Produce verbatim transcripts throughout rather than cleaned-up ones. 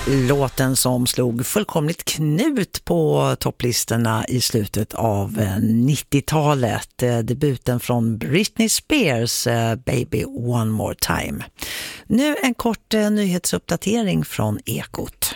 Låten som slog fullkomligt knut på topplistorna i slutet av nittiotalet. Debuten från Britney Spears, Baby One More Time. Nu en kort nyhetsuppdatering från Ekot.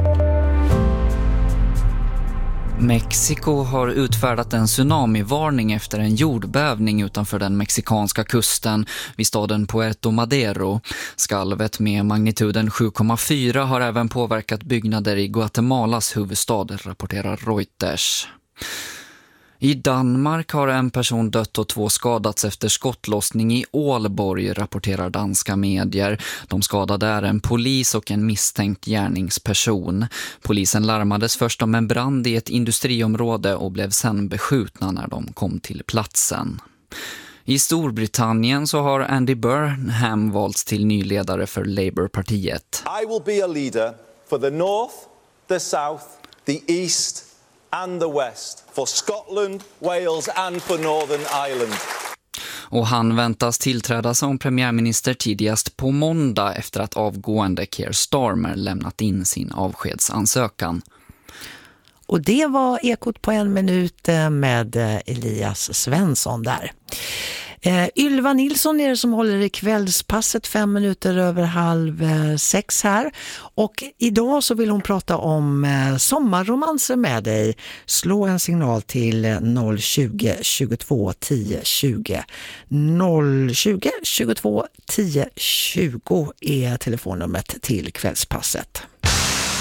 Mexiko har utfärdat en tsunamivarning efter en jordbävning utanför den mexikanska kusten vid staden Puerto Madero. Skalvet med magnituden sju komma fyra har även påverkat byggnader i Guatemalas huvudstad, rapporterar Reuters. I Danmark har en person dött och två skadats efter skottlossning i Ålborg, rapporterar danska medier. De skadade är en polis och en misstänkt gärningsperson. Polisen larmades först om en brand i ett industriområde och blev sen beskjutna när de kom till platsen. I Storbritannien så har Andy Burnham valts till ny ledare för Labour-partiet. I will be a leader for the North, the South, the East and the West, for Scotland, Wales and for Northern Ireland. Och han väntas tillträda som premiärminister tidigast på måndag efter att avgående Keir Starmer lämnat in sin avskedsansökan. Och det var Ekot på en minut med Elias Svensson där. Eh, Ylva Nilsson är det som håller i kvällspasset fem minuter över halv eh, sex här. Och idag så vill hon prata om eh, sommarromanser med dig. Slå en signal till noll tjugo, tjugotvå, tio, tjugo. noll tjugo, tjugotvå, tio, tjugo är telefonnumret till kvällspasset.